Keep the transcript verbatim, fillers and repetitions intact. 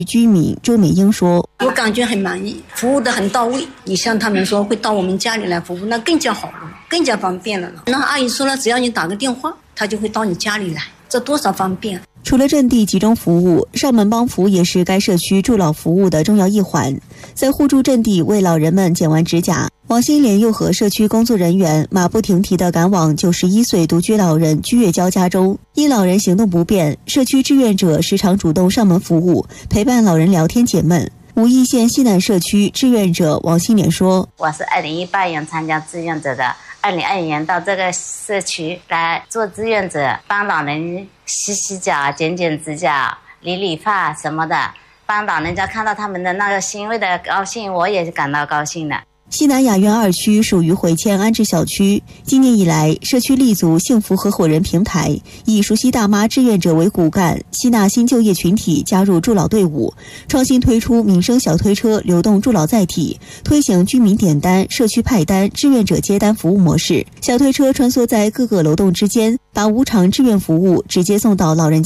居民周美英说：“ 我感觉很满意，服务的很到位。你像他们说会到我们家里来服务，那更加好了，更加方便了。那阿姨说了，只要你打个电话，她就会到你家里来，这多少方便。” 除了阵地集中服务，上门帮扶也是该社区助老服务的重要一环。在互助阵地为老人们剪完指甲，王新莲又和社区工作人员马不停蹄地赶往九十一岁独居老人居月娇家中。因老人行动不便，社区志愿者时常主动上门服务，陪伴老人聊天解闷。武义县西南社区志愿者王新莲说：“ 我是二零一八年参加志愿者的，二零二一年到这个社区来做志愿者，帮老人洗洗脚、剪剪指甲、理理发什么的，帮老人家看到他们的那个欣慰的高兴，我也感到高兴的。” 西南雅苑二区属于回迁安置小区，今年以来，社区立足幸福合伙人平台，以熟悉大妈志愿者为骨干，吸纳新就业群体加入助老队伍，创新推出民生小推车流动助老载体，推行居民点单、社区派单、志愿者接单服务模式。小推车穿梭在各个楼栋之间，把无偿志愿服务直接送到老人